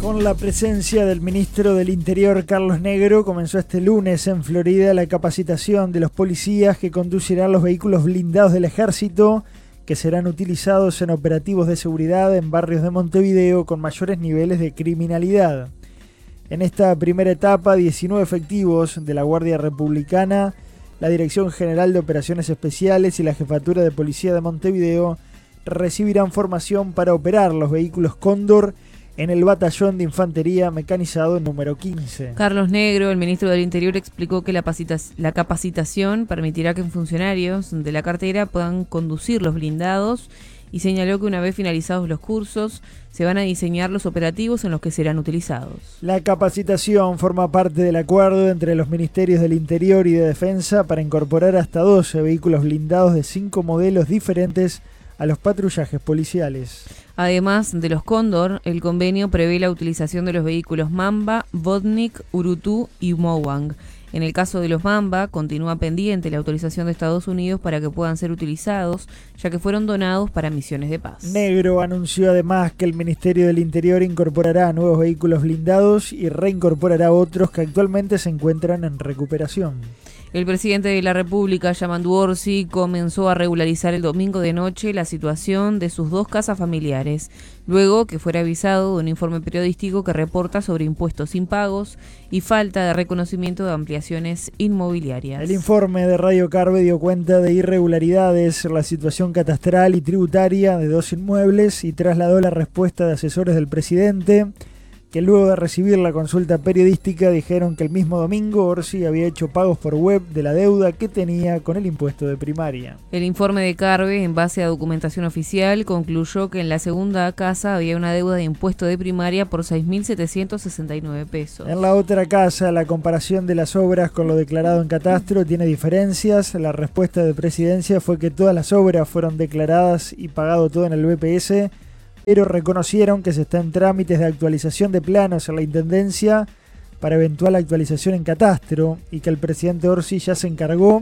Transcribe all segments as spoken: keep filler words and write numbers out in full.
Con la presencia del ministro del Interior, Carlos Negro, comenzó este lunes en Florida la capacitación de los policías que conducirán los vehículos blindados del Ejército, que serán utilizados en operativos de seguridad en barrios de Montevideo con mayores niveles de criminalidad. En esta primera etapa, diecinueve efectivos de la Guardia Republicana, la Dirección General de Operaciones Especiales y la Jefatura de Policía de Montevideo recibirán formación para operar los vehículos Cóndor en el batallón de infantería mecanizado número quince. Carlos Negro, el ministro del Interior, explicó que la, la capacitación permitirá que funcionarios de la cartera puedan conducir los blindados y señaló que una vez finalizados los cursos se van a diseñar los operativos en los que serán utilizados. La capacitación forma parte del acuerdo entre los ministerios del Interior y de Defensa para incorporar hasta doce vehículos blindados de cinco modelos diferentes a los patrullajes policiales. Además de los Cóndor, el convenio prevé la utilización de los vehículos Mamba, Vodnik, Urutú y Mowang. En el caso de los Mamba, continúa pendiente la autorización de Estados Unidos para que puedan ser utilizados, ya que fueron donados para misiones de paz. Negro anunció además que el Ministerio del Interior incorporará nuevos vehículos blindados y reincorporará otros que actualmente se encuentran en recuperación. El presidente de la República, Yamandu Orsi, comenzó a regularizar el domingo de noche la situación de sus dos casas familiares, luego que fuera avisado de un informe periodístico que reporta sobre impuestos impagos y falta de reconocimiento de ampliaciones inmobiliarias. El informe de Radio Carve dio cuenta de irregularidades en la situación catastral y tributaria de dos inmuebles y trasladó la respuesta de asesores del presidente, que luego de recibir la consulta periodística dijeron que el mismo domingo Orsi había hecho pagos por web de la deuda que tenía con el impuesto de primaria. El informe de Carve, en base a documentación oficial, concluyó que en la segunda casa había una deuda de impuesto de primaria por seis mil setecientos sesenta y nueve pesos. En la otra casa, la comparación de las obras con lo declarado en catastro tiene diferencias. La respuesta de Presidencia fue que todas las obras fueron declaradas y pagado todo en el B P S, pero reconocieron que se está en trámites de actualización de planos en la Intendencia para eventual actualización en catastro y que el presidente Orsi ya se encargó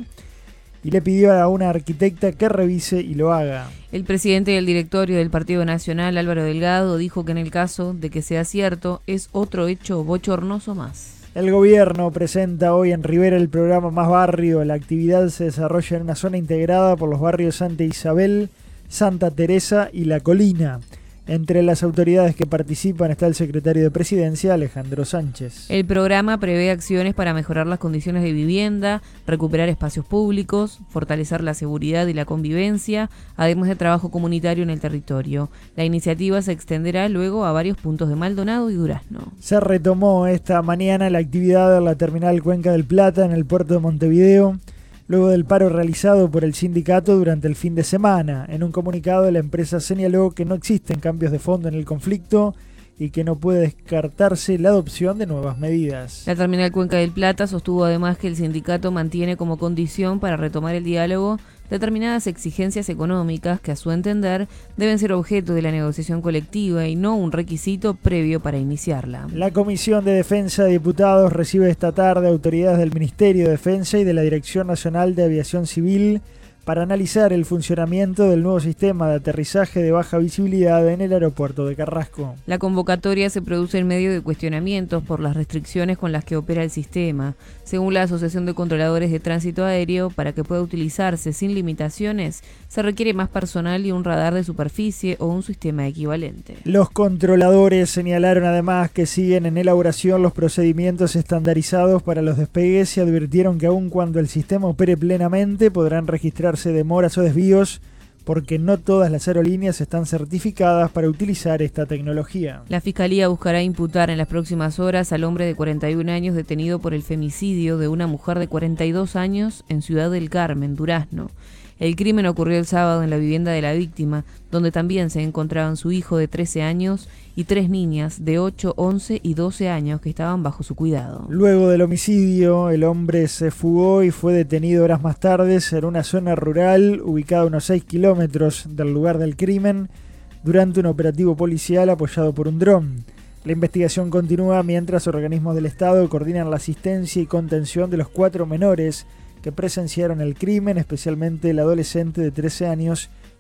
y le pidió a una arquitecta que revise y lo haga. El presidente del directorio del Partido Nacional, Álvaro Delgado, dijo que en el caso de que sea cierto, es otro hecho bochornoso más. El gobierno presenta hoy en Rivera el programa Más Barrio. La actividad se desarrolla en una zona integrada por los barrios Santa Isabel, Santa Teresa y La Colina. Entre las autoridades que participan está el secretario de Presidencia, Alejandro Sánchez. El programa prevé acciones para mejorar las condiciones de vivienda, recuperar espacios públicos, fortalecer la seguridad y la convivencia, además de trabajo comunitario en el territorio. La iniciativa se extenderá luego a varios puntos de Maldonado y Durazno. Se retomó esta mañana la actividad en la terminal Cuenca del Plata en el puerto de Montevideo, luego del paro realizado por el sindicato durante el fin de semana. En un comunicado, la empresa señaló que no existen cambios de fondo en el conflicto y que no puede descartarse la adopción de nuevas medidas. La terminal Cuenca del Plata sostuvo además que el sindicato mantiene como condición para retomar el diálogo determinadas exigencias económicas que, a su entender, deben ser objeto de la negociación colectiva y no un requisito previo para iniciarla. La Comisión de Defensa de Diputados recibe esta tarde autoridades del Ministerio de Defensa y de la Dirección Nacional de Aviación Civil para analizar el funcionamiento del nuevo sistema de aterrizaje de baja visibilidad en el aeropuerto de Carrasco. La convocatoria se produce en medio de cuestionamientos por las restricciones con las que opera el sistema. Según la Asociación de Controladores de Tránsito Aéreo, para que pueda utilizarse sin limitaciones, se requiere más personal y un radar de superficie o un sistema equivalente. Los controladores señalaron además que siguen en elaboración los procedimientos estandarizados para los despegues y advirtieron que aun cuando el sistema opere plenamente podrán registrar demoras o desvíos porque no todas las aerolíneas están certificadas para utilizar esta tecnología. La Fiscalía buscará imputar en las próximas horas al hombre de cuarenta y un años detenido por el femicidio de una mujer de cuarenta y dos años en Ciudad del Carmen, Durazno. El crimen ocurrió el sábado en la vivienda de la víctima, donde también se encontraban su hijo de trece años y tres niñas de ocho, once y doce años que estaban bajo su cuidado. Luego del homicidio, el hombre se fugó y fue detenido horas más tarde en una zona rural ubicada a unos seis kilómetros del lugar del crimen durante un operativo policial apoyado por un dron. La investigación continúa mientras organismos del Estado coordinan la asistencia y contención de los cuatro menores que presenciaron el crimen, especialmente el adolescente de trece años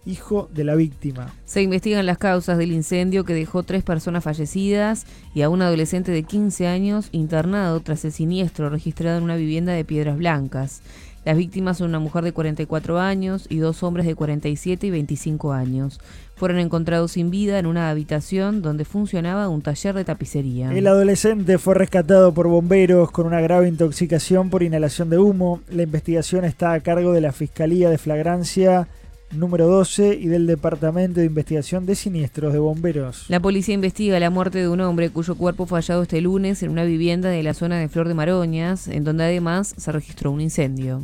hijo de la víctima. Se investigan las causas del incendio que dejó tres personas fallecidas y a un adolescente de quince años internado tras el siniestro registrado en una vivienda de Piedras Blancas. Las víctimas son una mujer de cuarenta y cuatro años y dos hombres de cuarenta y siete y veinticinco años. Fueron encontrados sin vida en una habitación donde funcionaba un taller de tapicería. El adolescente fue rescatado por bomberos con una grave intoxicación por inhalación de humo. La investigación está a cargo de la Fiscalía de Flagrancia número doce y del Departamento de Investigación de Siniestros de Bomberos. La policía investiga la muerte de un hombre cuyo cuerpo fue hallado este lunes en una vivienda de la zona de Flor de Maroñas, en donde además se registró un incendio.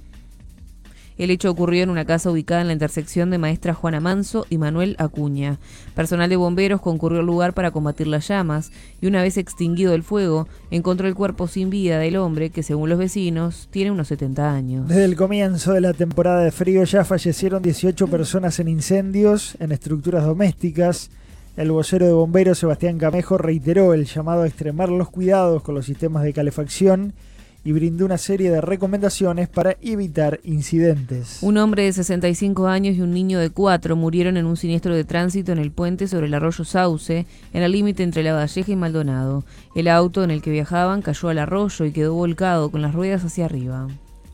El hecho ocurrió en una casa ubicada en la intersección de Maestra Juana Manso y Manuel Acuña. Personal de bomberos concurrió al lugar para combatir las llamas y una vez extinguido el fuego, encontró el cuerpo sin vida del hombre que, según los vecinos, tiene unos setenta años. Desde el comienzo de la temporada de frío ya fallecieron dieciocho personas en incendios en estructuras domésticas. El vocero de bomberos, Sebastián Camejo, reiteró el llamado a extremar los cuidados con los sistemas de calefacción y brindó una serie de recomendaciones para evitar incidentes. Un hombre de sesenta y cinco años y un niño de cuatro murieron en un siniestro de tránsito en el puente sobre el arroyo Sauce, en el límite entre La Valleja y Maldonado. El auto en el que viajaban cayó al arroyo y quedó volcado con las ruedas hacia arriba.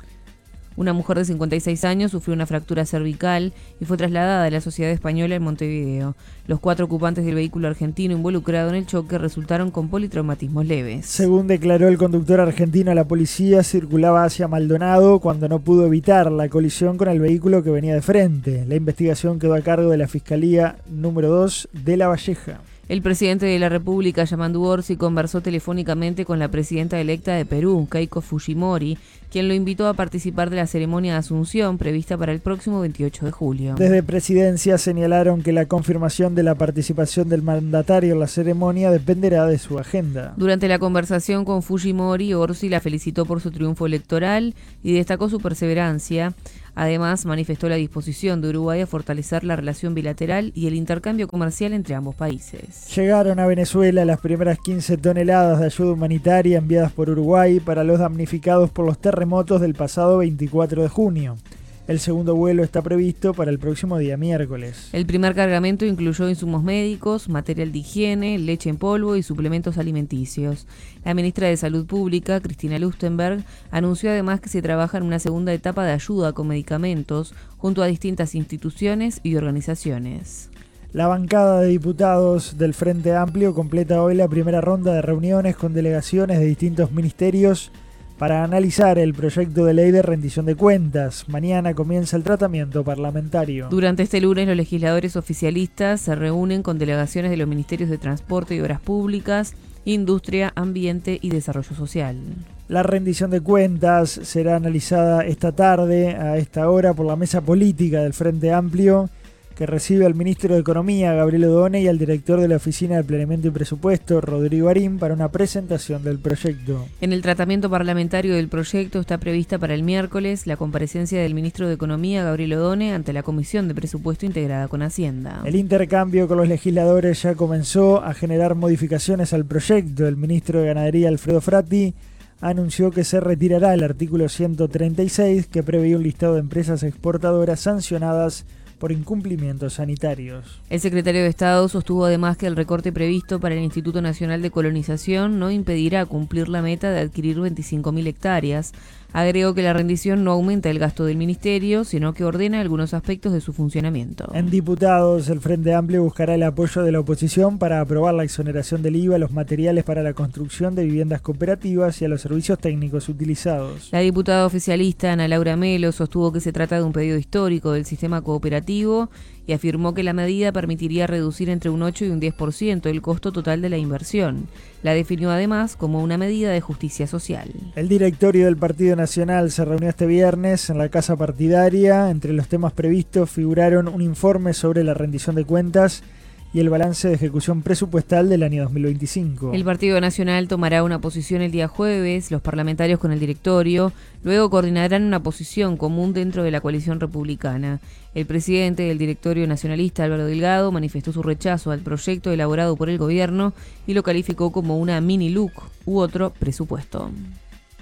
Una mujer de cincuenta y seis años sufrió una fractura cervical y fue trasladada a la Sociedad Española en Montevideo. Los cuatro ocupantes del vehículo argentino involucrado en el choque resultaron con politraumatismos leves. Según declaró el conductor argentino a la policía, circulaba hacia Maldonado cuando no pudo evitar la colisión con el vehículo que venía de frente. La investigación quedó a cargo de la Fiscalía número dos de La Valleja. El presidente de la República, Yamandu Orsi, conversó telefónicamente con la presidenta electa de Perú, Keiko Fujimori, quien lo invitó a participar de la ceremonia de Asunción prevista para el próximo veintiocho de julio. Desde Presidencia señalaron que la confirmación de la participación del mandatario en la ceremonia dependerá de su agenda. Durante la conversación con Fujimori, Orsi la felicitó por su triunfo electoral y destacó su perseverancia. Además, manifestó la disposición de Uruguay a fortalecer la relación bilateral y el intercambio comercial entre ambos países. Llegaron a Venezuela las primeras quince toneladas de ayuda humanitaria enviadas por Uruguay para los damnificados por los terremotos del pasado veinticuatro de junio. El segundo vuelo está previsto para el próximo día miércoles. El primer cargamento incluyó insumos médicos, material de higiene, leche en polvo y suplementos alimenticios. La ministra de Salud Pública, Cristina Lustenberg, anunció además que se trabaja en una segunda etapa de ayuda con medicamentos junto a distintas instituciones y organizaciones. La bancada de diputados del Frente Amplio completa hoy la primera ronda de reuniones con delegaciones de distintos ministerios para analizar el proyecto de ley de rendición de cuentas. Mañana comienza el tratamiento parlamentario. Durante este lunes, los legisladores oficialistas se reúnen con delegaciones de los ministerios de Transporte y Obras Públicas, Industria, Ambiente y Desarrollo Social. La rendición de cuentas será analizada esta tarde, a esta hora, por la mesa política del Frente Amplio, que recibe al ministro de Economía, Gabriel Odone, y al director de la Oficina de Planeamiento y Presupuesto, Rodrigo Arín, para una presentación del proyecto. En el tratamiento parlamentario del proyecto está prevista para el miércoles la comparecencia del ministro de Economía, Gabriel Odone, ante la Comisión de Presupuesto integrada con Hacienda. El intercambio con los legisladores ya comenzó a generar modificaciones al proyecto. El ministro de Ganadería, Alfredo Fratti, anunció que se retirará el artículo ciento treinta y seis, que preveía un listado de empresas exportadoras sancionadas por incumplimientos sanitarios. El secretario de Estado sostuvo además que el recorte previsto para el Instituto Nacional de Colonización no impedirá cumplir la meta de adquirir veinticinco mil hectáreas. Agregó que la rendición no aumenta el gasto del ministerio, sino que ordena algunos aspectos de su funcionamiento. En diputados, el Frente Amplio buscará el apoyo de la oposición para aprobar la exoneración del I V A a los materiales para la construcción de viviendas cooperativas y a los servicios técnicos utilizados. La diputada oficialista Ana Laura Melo sostuvo que se trata de un pedido histórico del sistema cooperativo y afirmó que la medida permitiría reducir entre un ocho y un diez por ciento el costo total de la inversión. La definió además como una medida de justicia social. El directorio del Partido Nacional se reunió este viernes en la Casa Partidaria. Entre los temas previstos figuraron un informe sobre la rendición de cuentas y el balance de ejecución presupuestal del año dos mil veinticinco. El Partido Nacional tomará una posición el día jueves, los parlamentarios con el directorio, luego coordinarán una posición común dentro de la coalición republicana. El presidente del directorio nacionalista, Álvaro Delgado, manifestó su rechazo al proyecto elaborado por el gobierno y lo calificó como una mini-L U C u otro presupuesto.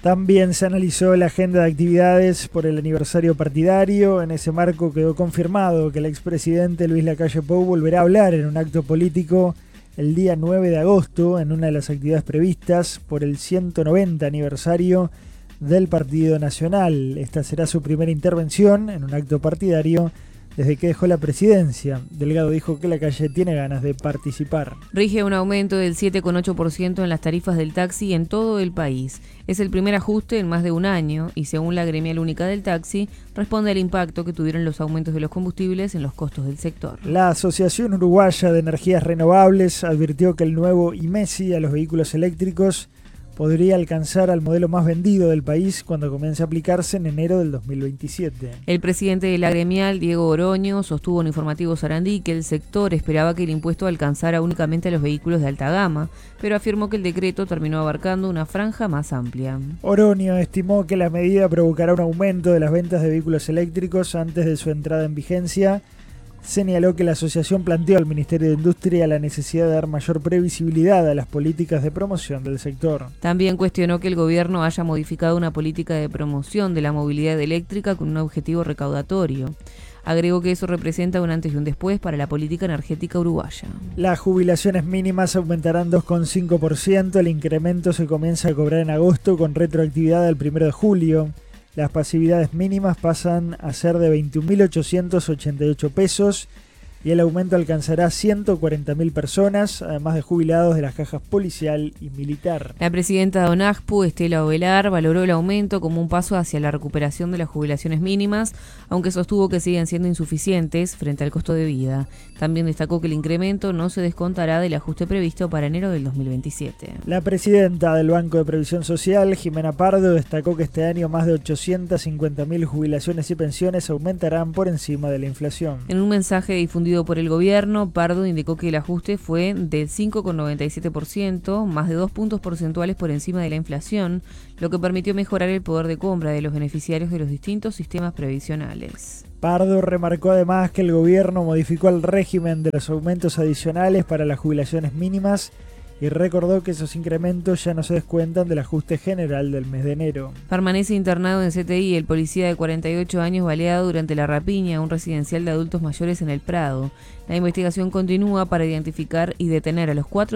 También se analizó la agenda de actividades por el aniversario partidario. En ese marco quedó confirmado que el expresidente Luis Lacalle Pou volverá a hablar en un acto político el día nueve de agosto en una de las actividades previstas por el ciento noventa aniversario del Partido Nacional. Esta será su primera intervención en un acto partidario desde que dejó la presidencia. Delgado dijo que Lacalle tiene ganas de participar. Rige un aumento del siete coma ocho por ciento en las tarifas del taxi en todo el país. Es el primer ajuste en más de un año y, según la Gremial Única del Taxi, responde al impacto que tuvieron los aumentos de los combustibles en los costos del sector. La Asociación Uruguaya de Energías Renovables advirtió que el nuevo I M E S I a los vehículos eléctricos podría alcanzar al modelo más vendido del país cuando comience a aplicarse en enero del dos mil veintisiete. El presidente de la gremial, Diego Oroño, sostuvo en Informativo Sarandí que el sector esperaba que el impuesto alcanzara únicamente a los vehículos de alta gama, pero afirmó que el decreto terminó abarcando una franja más amplia. Oroño estimó que la medida provocará un aumento de las ventas de vehículos eléctricos antes de su entrada en vigencia. Señaló que la asociación planteó al Ministerio de Industria la necesidad de dar mayor previsibilidad a las políticas de promoción del sector. También cuestionó que el gobierno haya modificado una política de promoción de la movilidad eléctrica con un objetivo recaudatorio. Agregó que eso representa un antes y un después para la política energética uruguaya. Las jubilaciones mínimas aumentarán dos coma cinco por ciento. El incremento se comienza a cobrar en agosto con retroactividad al primero de julio. Las pasividades mínimas pasan a ser de veintiún mil ochocientos ochenta y ocho pesos y el aumento alcanzará ciento cuarenta mil personas, además de jubilados de las cajas policial y militar. La presidenta de ONASPU, Estela Ovelar, valoró el aumento como un paso hacia la recuperación de las jubilaciones mínimas, aunque sostuvo que siguen siendo insuficientes frente al costo de vida. También destacó que el incremento no se descontará del ajuste previsto para enero del dos mil veintisiete. La presidenta del Banco de Previsión Social, Jimena Pardo, destacó que este año más de ochocientas cincuenta mil jubilaciones y pensiones aumentarán por encima de la inflación. En un mensaje difundido por el gobierno, Pardo indicó que el ajuste fue del cinco coma noventa y siete por ciento, más de dos puntos porcentuales por encima de la inflación, lo que permitió mejorar el poder de compra de los beneficiarios de los distintos sistemas previsionales. Pardo remarcó además que el gobierno modificó el régimen de los aumentos adicionales para las jubilaciones mínimas y recordó que esos incrementos ya no se descuentan del ajuste general del mes de enero. Permanece internado en C T I el policía de cuarenta y ocho años baleado durante la rapiña a un residencial de adultos mayores en El Prado. La investigación continúa para identificar y detener a los cuatro